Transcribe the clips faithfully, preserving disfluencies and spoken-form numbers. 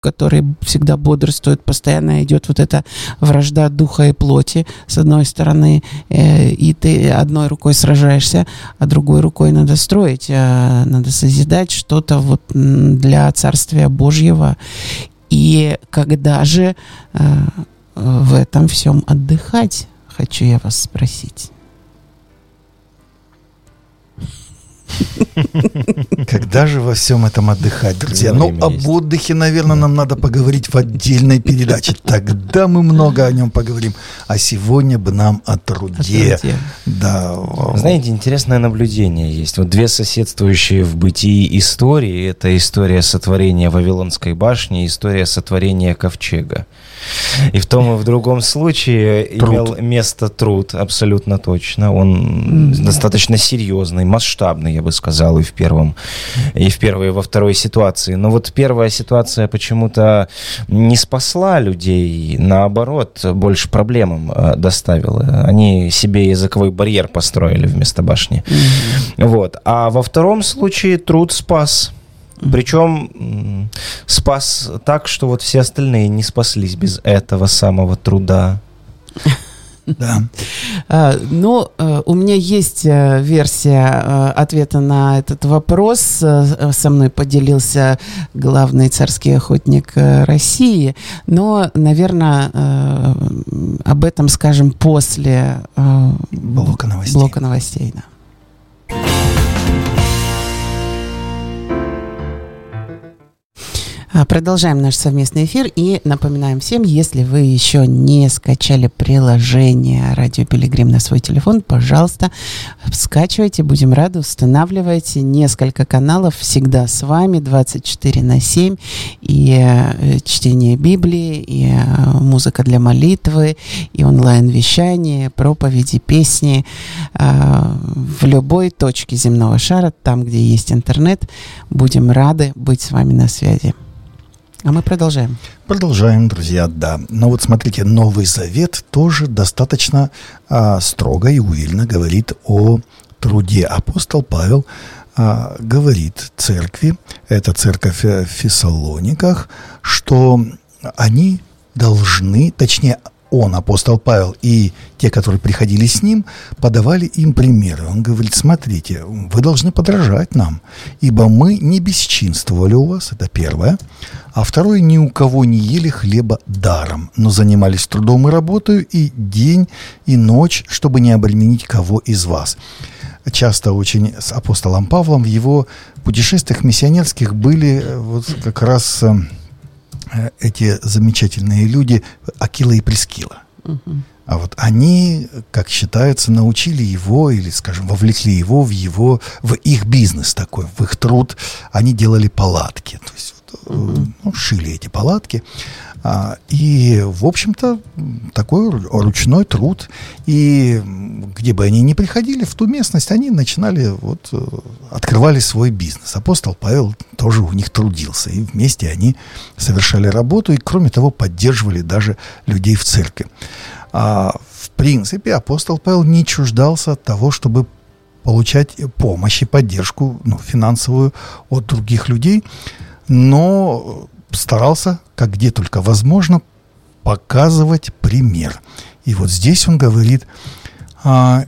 который всегда бодрствует, постоянно идет вот эта вражда духа и плоти, с одной стороны, э, и ты одной рукой сражаешься, а другой рукой надо строить, э, надо созидать что-то вот для Царствия Божьего. И когда же э, в этом всем отдыхать, хочу я вас спросить. Когда же во всем этом отдыхать, друзья? Ну, об есть. Отдыхе, наверное, нам надо поговорить в отдельной передаче. Тогда мы много о нем поговорим. А сегодня бы нам о труде. О труде. Да. Знаете, интересное наблюдение есть. Вот две соседствующие в бытии истории. Это история сотворения Вавилонской башни и история сотворения ковчега. И в том и в другом случае труд. Имел место труд, абсолютно точно. Он mm-hmm. достаточно серьезный, масштабный, я бы сказал, и в первом, и в первой, и во второй ситуации. Но вот первая ситуация почему-то не спасла людей, наоборот, больше проблем доставила. Они себе языковой барьер построили вместо башни. Mm-hmm. Вот. А во втором случае труд спас. Причем спас так, что вот все остальные не спаслись без этого самого труда. Да. Ну, у меня есть версия ответа на этот вопрос. Со мной поделился главный царский охотник России. Но, наверное, об этом скажем после блока новостей. Блока новостей, да. Продолжаем наш совместный эфир и напоминаем всем, если вы еще не скачали приложение «Радио Пилигрим» на свой телефон, пожалуйста, скачивайте, будем рады, устанавливайте. Несколько каналов всегда с вами, двадцать четыре на семь, и э, чтение Библии, и э, музыка для молитвы, и онлайн-вещание, проповеди, песни э, в любой точке земного шара, там, где есть интернет. Будем рады быть с вами на связи. А мы продолжаем. Продолжаем, друзья, да. Но вот смотрите, Новый Завет тоже достаточно а, строго и уверенно говорит о труде. Апостол Павел а, говорит церкви, это церковь в Фессалониках, что они должны, точнее, он, апостол Павел, и те, которые приходили с ним, подавали им примеры. Он говорит, смотрите, вы должны подражать нам, ибо мы не бесчинствовали у вас, это первое. А второе, ни у кого не ели хлеба даром, но занимались трудом и работой и день, и ночь, чтобы не обременить кого из вас. Часто очень с апостолом Павлом в его путешествиях миссионерских были вот как раз эти замечательные люди Акила и Прискила. Uh-huh. А вот они, как считается, научили его или, скажем, вовлекли его в его, в их бизнес такой, в их труд. Они делали палатки, то есть uh-huh. ну, шили эти палатки. А, и, в общем-то, такой ручной труд. И где бы они ни приходили, в ту местность, они начинали, вот, открывали свой бизнес. Апостол Павел тоже у них трудился. И вместе они совершали работу и, кроме того, поддерживали даже людей в церкви. А, в принципе, апостол Павел не чуждался того, чтобы получать помощь и поддержку, ну, финансовую от других людей, но старался, как где только возможно, показывать пример. И вот здесь он говорит, а,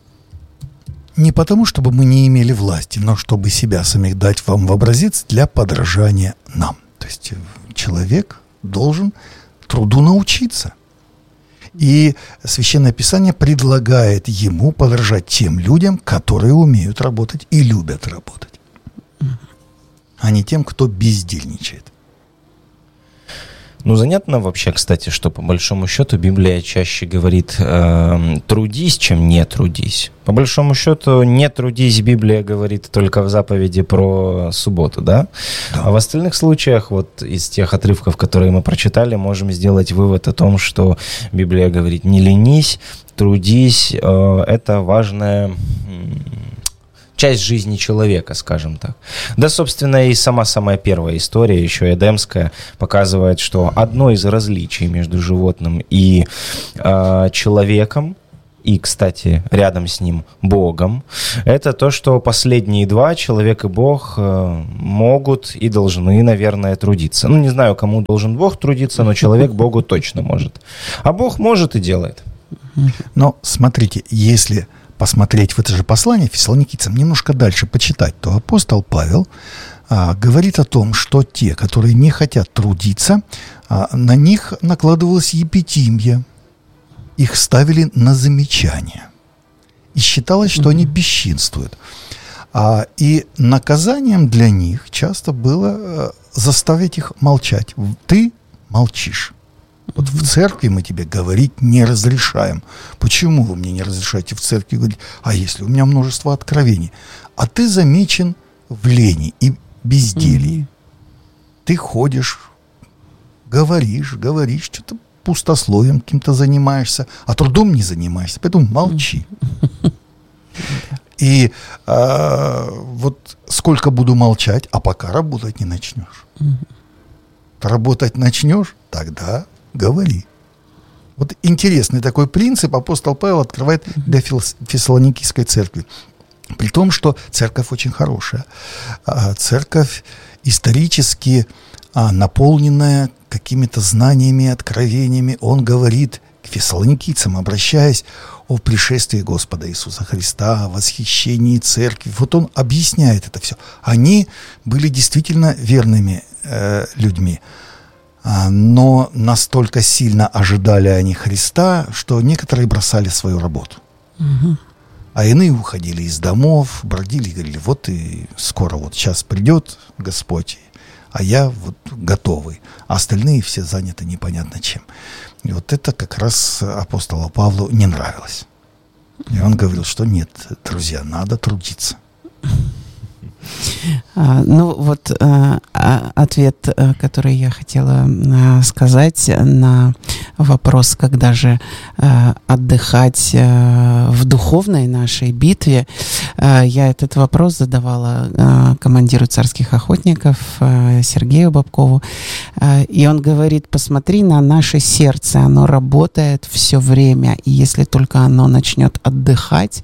не потому, чтобы мы не имели власти, но чтобы себя самих дать вам в образец для подражания нам. То есть человек должен труду научиться. И Священное Писание предлагает ему подражать тем людям, которые умеют работать и любят работать, а не тем, кто бездельничает. Ну, занятно вообще, кстати, что по большому счету Библия чаще говорит э, «трудись», чем «не трудись». По большому счету «не трудись» Библия говорит только в заповеди про субботу, да? Да. А в остальных случаях, вот из тех отрывков, которые мы прочитали, можем сделать вывод о том, что Библия говорит «не ленись», «трудись». Э, это важная часть жизни человека, скажем так. Да, собственно, и сама самая первая история, еще эдемская, показывает, что одно из различий между животным и э, человеком и, кстати, рядом с ним Богом, это то, что последние два, человек и Бог, могут и должны, наверное, трудиться. Ну, не знаю, кому должен Бог трудиться, но человек Богу точно может. А Бог может и делает. Но смотрите, если посмотреть в это же послание фессалоникийцам, немножко дальше почитать, то апостол Павел а, говорит о том, что те, которые не хотят трудиться, а, на них накладывалась епитимия, их ставили на замечание. И считалось, что они бесчинствуют. А, и наказанием для них часто было а, заставить их молчать. Ты молчишь. Вот в церкви мы тебе говорить не разрешаем. Почему вы мне не разрешаете в церкви говорить? А если у меня множество откровений? А ты замечен в лени и безделии. Mm-hmm. Ты ходишь, говоришь, говоришь, что-то пустословием каким-то занимаешься, а трудом не занимаешься, поэтому молчи. Mm-hmm. И а, вот сколько буду молчать, а пока работать не начнешь. Mm-hmm. Работать начнешь, тогда говори. Вот интересный такой принцип апостол Павел открывает для Фессалоникийской церкви. При том, что церковь очень хорошая. Церковь исторически наполненная какими-то знаниями, откровениями. Он говорит к фессалоникийцам, обращаясь о пришествии Господа Иисуса Христа, о восхищении церкви. Вот он объясняет это все. Они были действительно верными э, людьми. Но настолько сильно ожидали они Христа, что некоторые бросали свою работу. Угу. А иные уходили из домов, бродили и говорили, вот и скоро вот сейчас придет Господь, а я вот готовый. А остальные все заняты непонятно чем. И вот это как раз апостолу Павлу не нравилось. И он говорил, что нет, друзья, надо трудиться. А, ну вот а, ответ, который я хотела а, сказать на вопрос, когда же а, отдыхать а, в духовной нашей битве, а, я этот вопрос задавала а, командиру царских охотников а, Сергею Бабкову, а, и он говорит, посмотри на наше сердце, оно работает все время, и если только оно начнет отдыхать,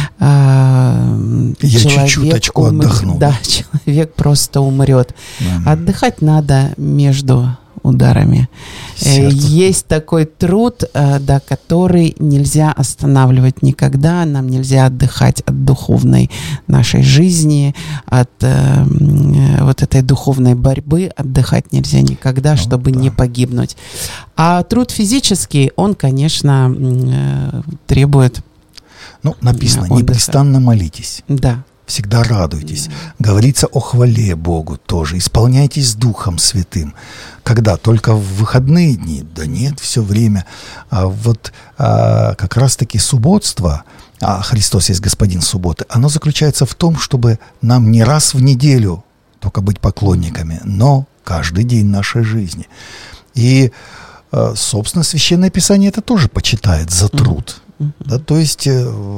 а, я чуть-чуточку умрет. отдохну. Да, человек просто умрет. Да. Отдыхать надо между ударами. Сердце. Есть такой труд, да, который нельзя останавливать никогда. Нам нельзя отдыхать от духовной нашей жизни, от э, вот этой духовной борьбы. Отдыхать нельзя никогда, ну, чтобы да. не погибнуть. А труд физический, он, конечно, э, требует. Ну, написано, отдыха. Непрестанно молитесь. Да. Всегда радуйтесь. Да. Говорится о хвале Богу тоже. Исполняйтесь Духом Святым. Когда? Только в выходные дни? Да нет, все время. А вот а, как раз-таки субботство, а Христос есть Господин субботы, оно заключается в том, чтобы нам не раз в неделю только быть поклонниками, но каждый день нашей жизни. И, а, собственно, Священное Писание это тоже почитает за труд. Mm-hmm. Да, то есть...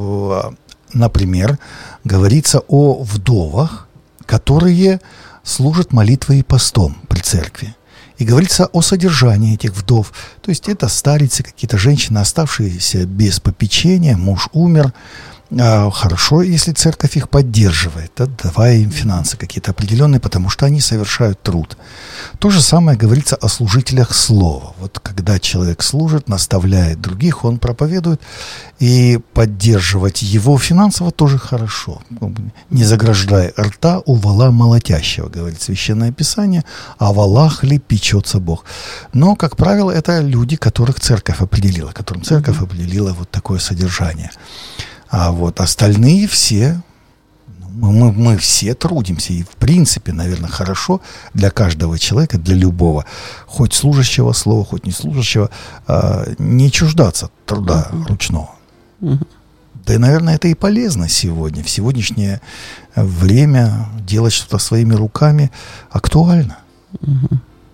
Например, говорится о вдовах, которые служат молитвой и постом при церкви. И говорится о содержании этих вдов. То есть это старицы, какие-то женщины, оставшиеся без попечения, муж умер. А хорошо, если церковь их поддерживает, да, давая им финансы какие-то определенные, потому что они совершают труд. То же самое говорится о служителях слова. Вот когда человек служит, наставляет других, он проповедует, и поддерживать его финансово тоже хорошо. Не заграждай рта у вола молотящего, говорит Священное Писание, а валах ли печется Бог. Но, как правило, это люди, которых церковь определила, которым церковь mm-hmm. определила вот такое содержание. А вот остальные все, мы, мы, мы все трудимся. И в принципе, наверное, хорошо для каждого человека, для любого, хоть служащего слова, хоть не служащего, а, не чуждаться труда uh-huh. ручного. Uh-huh. Да и, наверное, это и полезно сегодня. В сегодняшнее время делать что-то своими руками актуально. Uh-huh.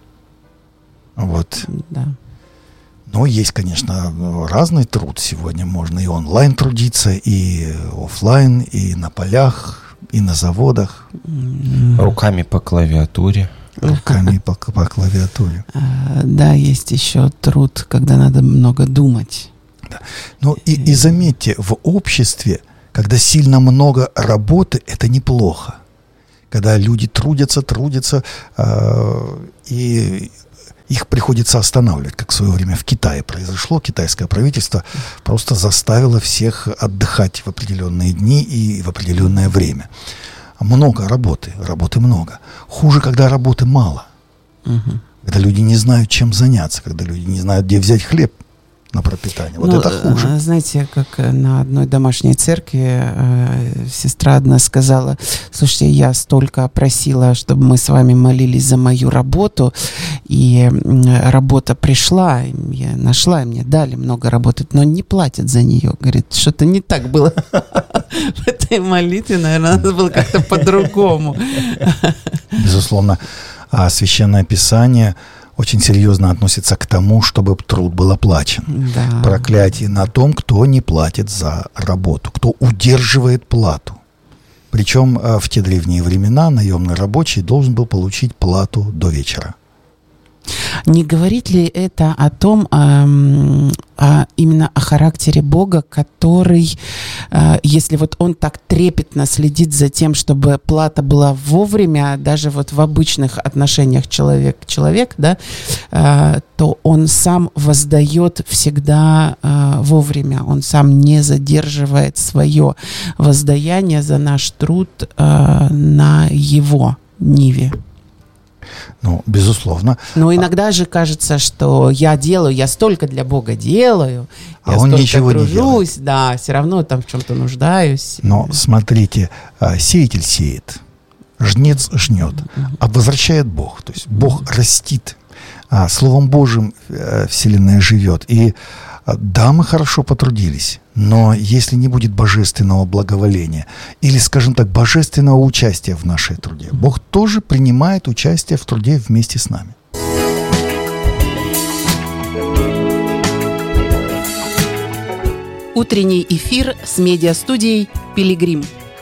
Вот. Да. Но есть, конечно, разный труд. Сегодня можно и онлайн трудиться, и офлайн, и на полях, и на заводах. Руками по клавиатуре. Руками по, по клавиатуре. А, да, есть еще труд, когда надо много думать. Да. Ну и, и заметьте, в обществе, когда сильно много работы, это неплохо. Когда люди трудятся, трудятся, э, и их приходится останавливать, как в свое время в Китае произошло. Китайское правительство просто заставило всех отдыхать в определенные дни и в определенное время. Много работы, работы много. Хуже, когда работы мало. Угу. Когда люди не знают, чем заняться, когда люди не знают, где взять хлеб на пропитание. Вот ну, это хуже. Знаете, как на одной домашней церкви э, сестра одна сказала: слушайте, я столько просила, чтобы мы с вами молились за мою работу, и э, работа пришла, я нашла, и мне дали много работать, но не платят за нее. Говорит, что-то не так было в этой молитве, наверное, надо было как-то по-другому. Безусловно. А Священное Писание очень серьезно относится к тому, чтобы труд был оплачен. Да. Проклятие на том, кто не платит за работу, кто удерживает плату. Причем в те древние времена наемный рабочий должен был получить плату до вечера. Не говорит ли это о том, эм, а именно о характере Бога, который, э, если вот Он так трепетно следит за тем, чтобы плата была вовремя, даже вот в обычных отношениях человек-человек, да, э, то Он сам воздает всегда э, вовремя, Он сам не задерживает свое воздаяние за наш труд э, на Его ниве. Ну, безусловно. Но иногда же кажется, что я делаю, я столько для Бога делаю, а я он столько ничего тружусь, не делает. Да, все равно там в чем-то нуждаюсь. Но смотрите, сеятель сеет, жнец жнет, а возвращает Бог. То есть Бог растит, а Словом Божьим вселенная живет. И да, мы хорошо потрудились, но если не будет божественного благоволения или, скажем так, божественного участия в нашей труде, Бог тоже принимает участие в труде вместе с нами. Утренний эфир с медиастудией «Пилигрим».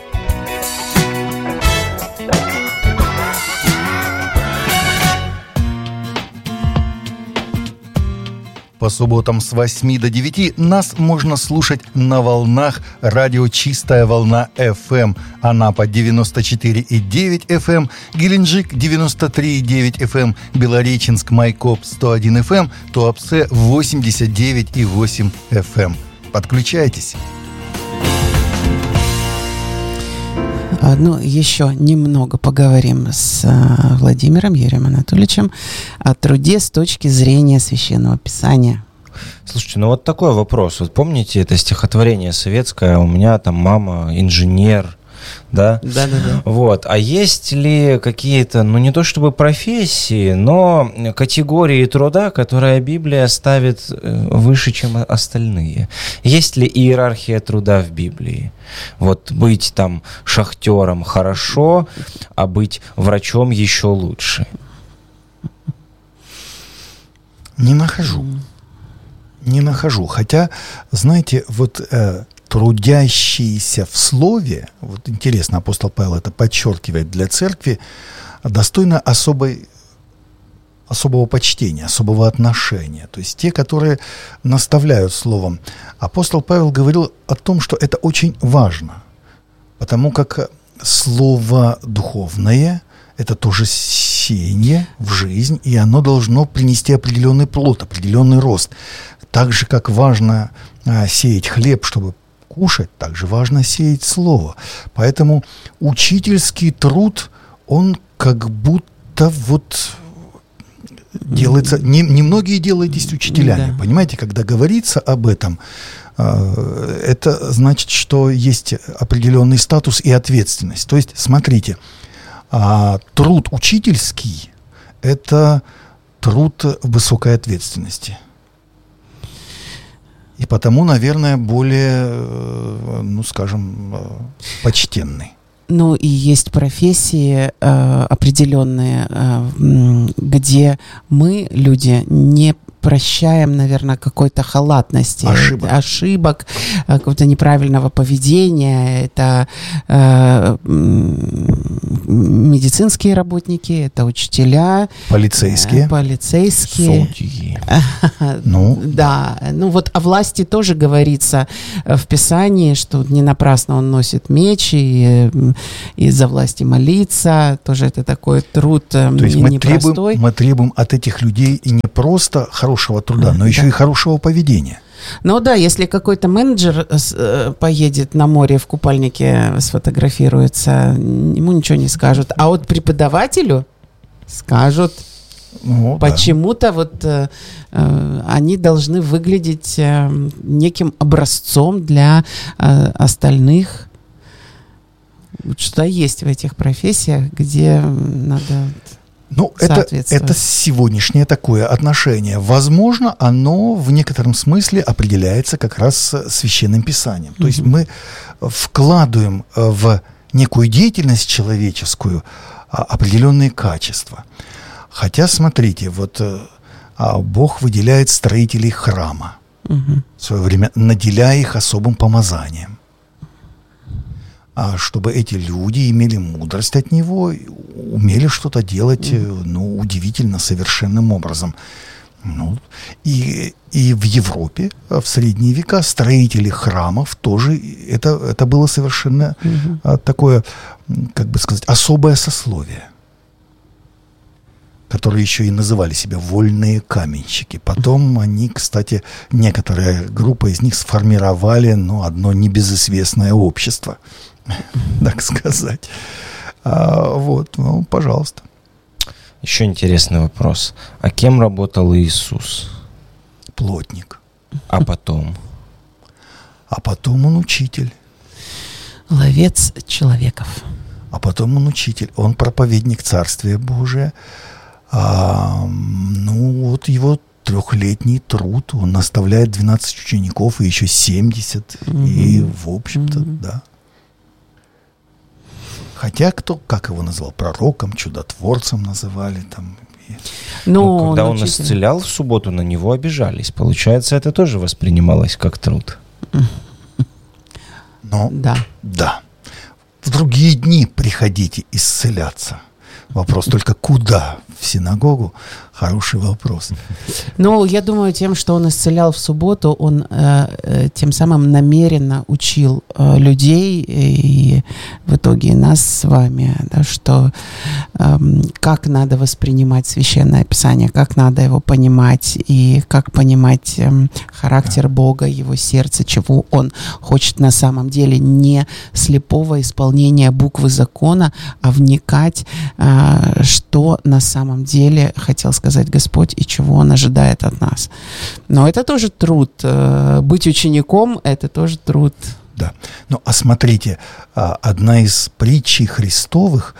По субботам с восьми до девяти нас можно слушать на волнах радио «Чистая волна эф эм». Анапа девяносто четыре и девять эф эм, Геленджик девяносто три и девять эф эм, Белореченск, Майкоп сто один эф эм, Туапсе восемьдесят девять и восемь эф эм. Подключайтесь. Ну, еще немного поговорим с uh, Владимиром Юрием Анатольевичем о труде с точки зрения Священного Писания. Слушайте, ну вот такой вопрос. Вот помните это стихотворение советское? У меня там мама инженер, да? Да, да, да. Вот. А есть ли какие-то, ну не то чтобы профессии, но категории труда, которые Библия ставит выше, чем остальные? Есть ли иерархия труда в Библии? Вот быть там шахтером хорошо, а быть врачом еще лучше. Не нахожу. Не нахожу. Хотя, знаете, вот э, трудящиеся в слове, вот интересно, апостол Павел это подчеркивает для церкви, достойно особой, особого почтения, особого отношения. То есть те, которые наставляют словом. Апостол Павел говорил о том, что это очень важно, потому как слово духовное – это тоже сеяние в жизнь, и оно должно принести определенный плод, определенный рост. Так же, как важно а, сеять хлеб, чтобы кушать, так же важно сеять слово. Поэтому учительский труд, он как будто вот делается... Не, не многие делаетесь учителями, да. Понимаете, когда говорится об этом, э, это значит, что есть определенный статус и ответственность. То есть, смотрите, э, труд учительский – это труд высокой ответственности. И потому, наверное, более, ну, скажем, почтенный. Ну, и есть профессии э, определенные, э, где мы, люди, не прощаем, наверное, какой-то халатности, ошибок, ошибок какого-то неправильного поведения. Это э, медицинские работники, это учителя, полицейские, э, полицейские, судьи. Ну, да. Ну вот о власти тоже говорится в Писании, что не напрасно он носит меч и, и за власти молиться. Тоже это такой труд то есть мы непростой. требуем, мы требуем от этих людей и не просто хорошего труда, но еще да. и хорошего поведения. Ну да, если какой-то менеджер э, поедет на море в купальнике, сфотографируется, ему ничего не скажут. А вот преподавателю скажут. Ну, Почему-то да. вот э, э, они должны выглядеть э, неким образцом для э, остальных. Что есть в этих профессиях, где надо Ну, это, это сегодняшнее такое отношение. Возможно, оно в некотором смысле определяется как раз Священным Писанием. То mm-hmm. есть мы вкладываем в некую деятельность человеческую определенные качества. Хотя, смотрите, вот Бог выделяет строителей храма mm-hmm. в свое время, наделяя их особым помазанием. А чтобы эти люди имели мудрость от Него, умели что-то делать, ну, удивительно, совершенным образом. Ну, и, и в Европе в средние века строители храмов тоже, это, это было совершенно mm-hmm. а, такое, как бы сказать, особое сословие, которые еще и называли себя вольные каменщики. Потом они, кстати, некоторая группа из них сформировали, ну, одно небезызвестное общество, так сказать. А, вот, ну, пожалуйста. Еще интересный вопрос. А кем работал Иисус? Плотник. А потом? А потом он учитель. Ловец человеков. А потом он учитель. Он проповедник Царствия Божия. А, ну, вот его трехлетний труд. Он наставляет двенадцать учеников и еще семьдесят. Mm-hmm. И, в общем-то, mm-hmm. да. Хотя кто, как его назвал, пророком, чудотворцем называли там. Ну, ну, когда он, он исцелял в субботу, на него обижались. Получается, это тоже воспринималось как труд. Но, да. да. В другие дни приходите исцеляться. Вопрос только куда? В синагогу? Хороший вопрос. Ну, я думаю, тем, что он исцелял в субботу, он э, тем самым намеренно учил э, людей и в итоге нас с вами, да, что э, как надо воспринимать Священное Писание, как надо его понимать и как понимать э, характер Бога, его сердце, чего он хочет на самом деле, не слепого исполнения буквы закона, а вникать, э, что на самом деле хотел сказать Господь и чего Он ожидает от нас. Но это тоже труд. Быть учеником — это тоже труд. Да. Ну, а смотрите, одна из притчей Христовых,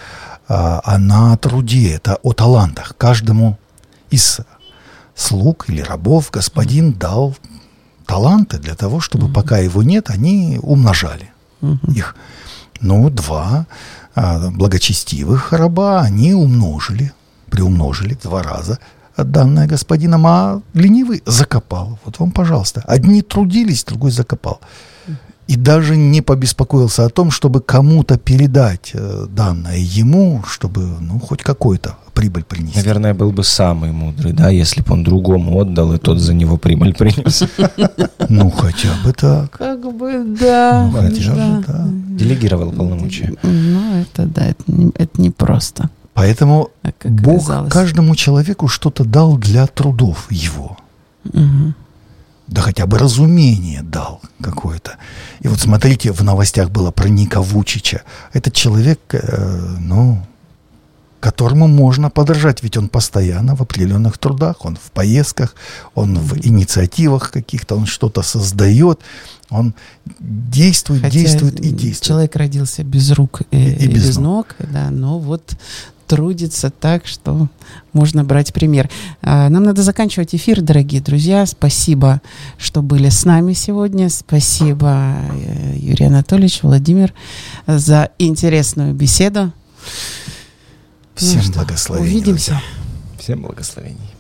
она о труде, это о талантах. Каждому из слуг или рабов Господин дал таланты для того, чтобы, mm-hmm. пока его нет, они умножали mm-hmm. их. Ну, два благочестивых раба они умножили, приумножили в два раза данное господином, а ленивый закопал. Вот вам, пожалуйста. Одни трудились, другой закопал. И даже не побеспокоился о том, чтобы кому-то передать данное ему, чтобы, ну, хоть какой-то прибыль принести. Наверное, был бы самый мудрый, да, если бы он другому отдал, и тот за него прибыль принес. Ну, хотя бы так. Как бы, да. Ну, хотя бы, да. Делегировал полномочия. Ну, это, да, это непросто. Поэтому Бог казалось. Каждому человеку что-то дал для трудов его. Угу. Да хотя бы разумение дал какое-то. И вот смотрите, в новостях было про Ника Вучича. Этот человек, э, ну, которому можно подражать, ведь он постоянно в определенных трудах, он в поездках, он в инициативах каких-то, он что-то создает, он действует, Хотя действует и действует. Человек родился без рук и, и, и без, без ног, ног, да, но вот трудится так, что можно брать пример. Нам надо заканчивать эфир, дорогие друзья. Спасибо, что были с нами сегодня. Спасибо, Юрий Анатольевич, Владимир, за интересную беседу. Всем ну, благословений. Увидимся. Всем благословений.